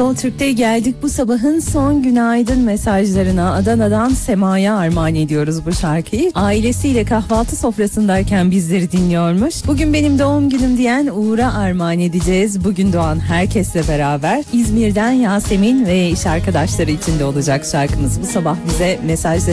Slow Türk'te geldik bu sabahın son günaydın mesajlarına. Adana'dan Sema'ya armağan ediyoruz bu şarkıyı. Ailesiyle kahvaltı sofrasındayken bizleri dinliyormuş. Bugün benim doğum günüm diyen Uğur'a armağan edeceğiz. Bugün doğan herkesle beraber. İzmir'den Yasemin ve iş arkadaşları için de olacak şarkımız. Bu sabah bize mesajları